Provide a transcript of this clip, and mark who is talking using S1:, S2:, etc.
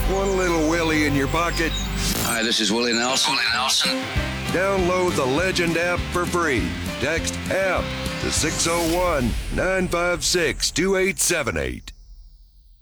S1: One little Willie in your pocket?
S2: Hi, this is Willie Nelson.
S1: Download the Legend app for free. Text APP to 601 956 2878.